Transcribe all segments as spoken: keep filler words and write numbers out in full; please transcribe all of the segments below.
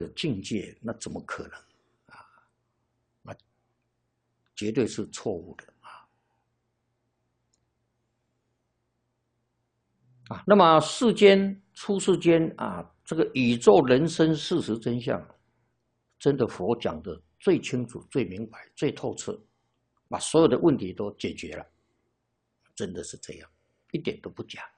的境界，那怎么可能啊？那绝对是错误的啊！啊，那么世间出世间啊，这个宇宙人生事实真相，真的佛讲的最清楚、最明白、最透彻，把所有的问题都解决了，真的是这样，一点都不假。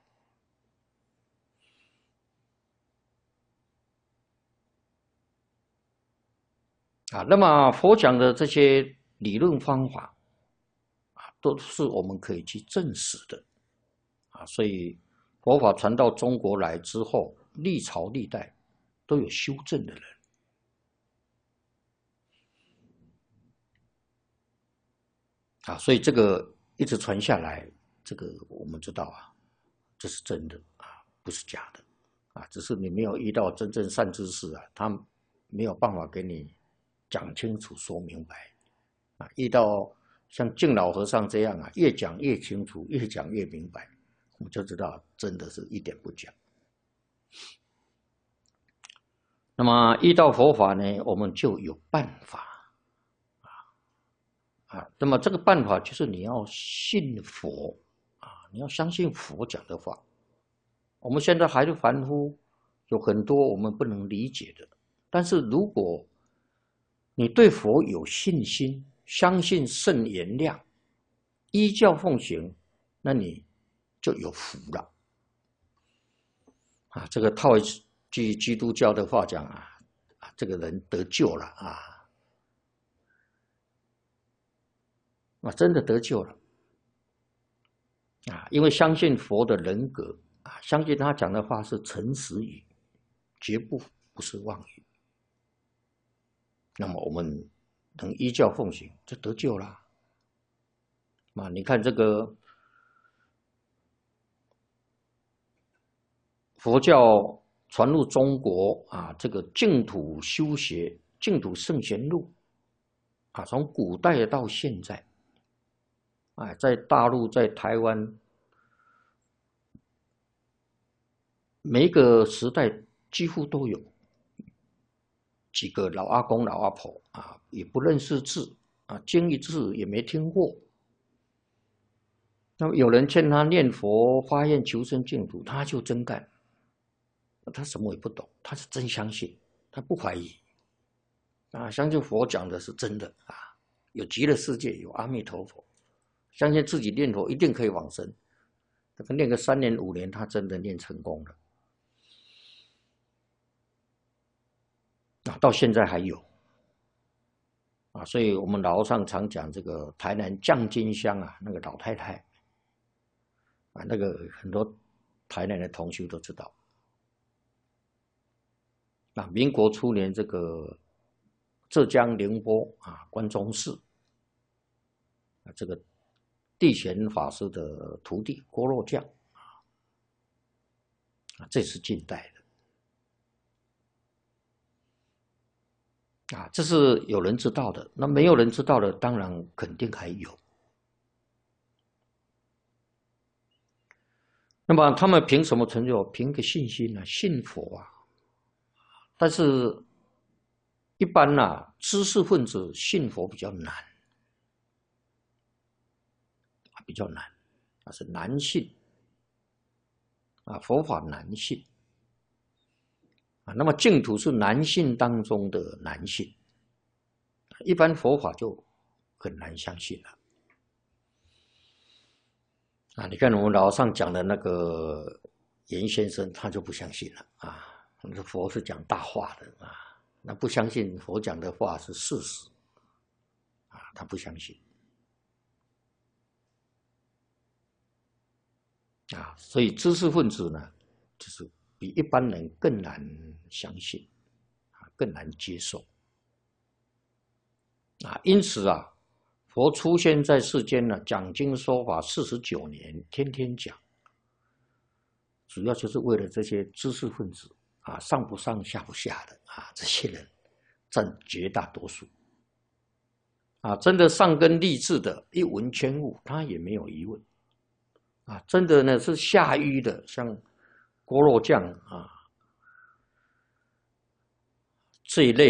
啊，那么佛讲的这些理论方法啊，都是我们可以去证实的啊。所以佛法传到中国来之后，历朝历代都有修正的人啊，所以这个一直传下来，这个我们知道啊，这是真的啊，不是假的啊，只是你没有遇到真正善知识啊，他没有办法给你讲清楚、说明白啊。遇到像净老和尚这样啊，越讲越清楚，越讲越明白，我们就知道真的是一点不假。那么遇到佛法呢，我们就有办法啊啊。那么这个办法就是你要信佛啊，你要相信佛讲的话。我们现在还是凡夫，有很多我们不能理解的，但是如果你对佛有信心，相信圣言量，依教奉行，那你就有福了啊！这个套一句基督教的话讲啊，啊，这个人得救了啊，啊，真的得救了啊！因为相信佛的人格啊，相信他讲的话是诚实语，绝不不是妄语。那么我们能依教奉行，就得救了。啊，你看这个佛教传入中国啊，这个净土修学、净土圣贤录啊，从古代到现在，啊，在大陆、在台湾，每一个时代几乎都有几个老阿公、老阿婆啊，也不认识字啊，经一字也没听过。那么有人劝他念佛、发愿求生净土，他就真干。他什么也不懂，他是真相信，他不怀疑啊，相信佛讲的是真的啊，有极乐世界，有阿弥陀佛，相信自己念佛一定可以往生。这个念个三年五年，他真的念成功了啊，到现在还有啊，所以我们老和尚常讲这个台南降金乡啊，那个老太太啊，那个很多台南的同修都知道。啊，民国初年，这个浙江宁波啊，关中市啊，这个地贤法师的徒弟郭若将啊，这是近代的啊，这是有人知道的。那没有人知道的，当然肯定还有。那么他们凭什么成就？凭个信心呢、啊？信佛啊。但是，一般呐、啊，知识分子信佛比较难，比较难，啊是难信，啊佛法难信，啊那么净土是难信当中的难信，一般佛法就很难相信了。啊，你看我们老上讲的那个严先生，他就不相信了啊。那佛是讲大话的啊，那不相信佛讲的话是事实啊，他不相信啊，所以知识分子呢，就是比一般人更难相信啊，更难接受啊。因此啊，佛出现在世间呢，讲经说法四十九年，天天讲，主要就是为了这些知识分子。啊，上不上下不下的啊，这些人占绝大多数。啊，真的上根立志的，一闻全悟，他也没有疑问。啊，真的呢是下愚的，像郭若将啊， 这一类